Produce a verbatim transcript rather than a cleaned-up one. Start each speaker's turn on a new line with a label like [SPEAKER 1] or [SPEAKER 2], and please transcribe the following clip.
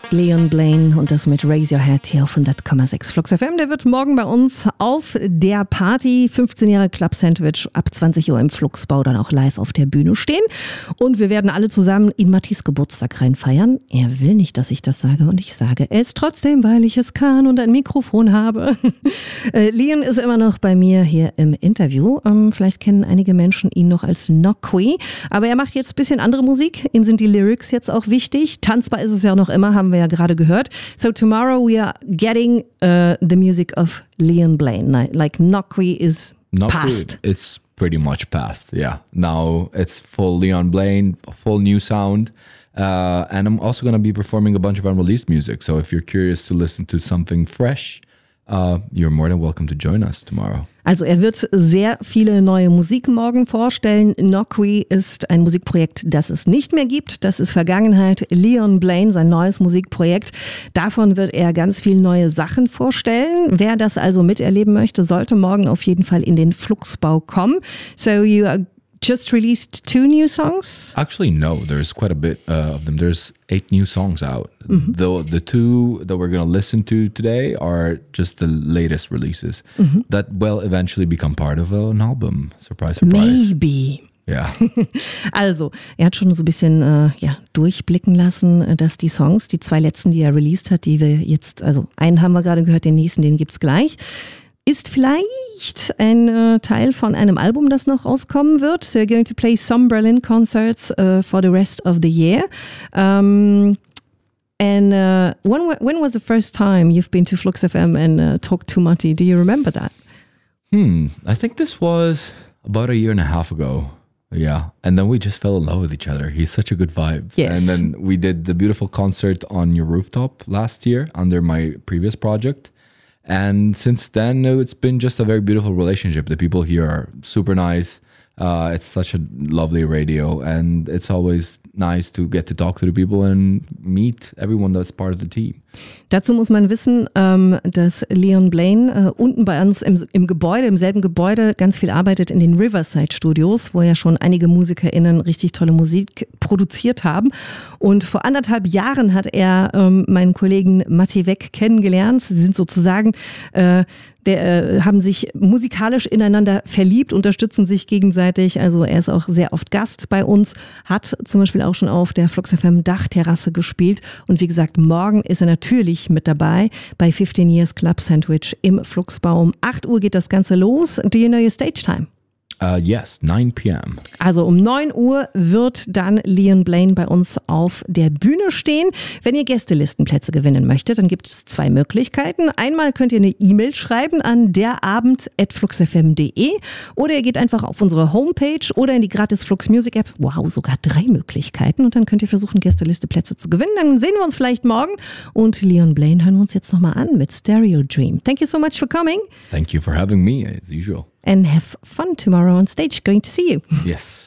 [SPEAKER 1] Leon Blaine und das mit Raise Your Head hier auf hundert Komma sechs Flux F M. Der wird morgen bei uns auf der Party fünfzehn Jahre Club Sandwich ab zwanzig Uhr im Fluxbau dann auch live auf der Bühne stehen. Und wir werden alle zusammen in Mattis Geburtstag reinfeiern. Er will nicht, dass ich das sage und ich sage es trotzdem, weil ich es kann und ein Mikrofon habe. Leon ist immer noch bei mir hier im Interview. Vielleicht kennen einige Menschen ihn noch als Nokwi, aber er macht jetzt ein bisschen andere Musik. Ihm sind die Lyrics jetzt auch wichtig. Tanzbar ist es ja noch immer, haben wir ja gerade gehört. So tomorrow we are getting uh, the music of Leon Blaine. Like Nokwi is
[SPEAKER 2] Nokwi,
[SPEAKER 1] past.
[SPEAKER 2] It's pretty much past, yeah. Now it's full Leon Blaine, a full new sound. Uh, and I'm also going to be performing a bunch of unreleased music. So if you're curious to listen to something fresh, uh, you're more than welcome to join us tomorrow.
[SPEAKER 1] Also er wird sehr viele neue Musik morgen vorstellen. Nokwi ist ein Musikprojekt, das es nicht mehr gibt. Das ist Vergangenheit. Leon Blaine, sein neues Musikprojekt. Davon wird er ganz viele neue Sachen vorstellen. Wer das also miterleben möchte, sollte morgen auf jeden Fall in den Fluxbau kommen. So you are just released two new songs?
[SPEAKER 2] Actually, no. There's quite a bit uh, of them. There's eight new songs out. Mm-hmm. The the two that we're going to listen to today are just the latest releases mm-hmm. that will eventually become part of an album. Surprise, surprise.
[SPEAKER 1] Maybe.
[SPEAKER 2] Ja.
[SPEAKER 1] Also, er hat schon so ein bisschen äh, ja, durchblicken lassen, dass die Songs, die zwei letzten, die er released hat, die wir jetzt, also einen haben wir gerade gehört, den nächsten, den gibt's gleich. Ist vielleicht ein äh, Teil von einem Album, das noch rauskommen wird. So we're going to play some Berlin concerts uh, for the rest of the year. Um, and uh, when when was the first time you've been to Flux F M and uh, talked to Matti? Do you remember that?
[SPEAKER 2] Hmm, I think this was about a year and a half ago. Yeah, and then we just fell in love with each other. He's such a good vibe.
[SPEAKER 1] Yes.
[SPEAKER 2] And then we did the beautiful concert on your rooftop last year under my previous project. And since then, it's been just a very beautiful relationship. The people here are super nice. Uh, it's such a lovely radio. And it's always nice to get to talk to the people and meet everyone that's part of the team.
[SPEAKER 1] Dazu muss man wissen, ähm, dass Leon Blaine äh, unten bei uns im, im Gebäude, im selben Gebäude, ganz viel arbeitet in den Riverside Studios, wo ja schon einige MusikerInnen richtig tolle Musik produziert haben. Und vor anderthalb Jahren hat er ähm, meinen Kollegen Matti Weck kennengelernt. Sie sind sozusagen äh, Der, äh, haben sich musikalisch ineinander verliebt, unterstützen sich gegenseitig. Also er ist auch sehr oft Gast bei uns, hat zum Beispiel auch schon auf der Flux F M Dachterrasse gespielt. Und wie gesagt, morgen ist er natürlich mit dabei bei fifteen Years Club Sandwich im Fluxbau. Um acht Uhr geht das Ganze los. Do you know your stage time?
[SPEAKER 2] Uh, yes, nine p.m.
[SPEAKER 1] Also um neun Uhr wird dann Leon Blaine bei uns auf der Bühne stehen. Wenn ihr Gästelistenplätze gewinnen möchtet, dann gibt es zwei Möglichkeiten. Einmal könnt ihr eine E-Mail schreiben an derabend at fluxfm punkt de oder ihr geht einfach auf unsere Homepage oder in die gratis Flux Music App. Wow, sogar drei Möglichkeiten. Und dann könnt ihr versuchen, Gästelisteplätze zu gewinnen. Dann sehen wir uns vielleicht morgen. Und Leon Blaine hören wir uns jetzt nochmal an mit Stereo Dream. Thank you so much for coming.
[SPEAKER 2] Thank you for having me, as usual.
[SPEAKER 1] And have fun tomorrow on stage. Going to see you.
[SPEAKER 2] Yes.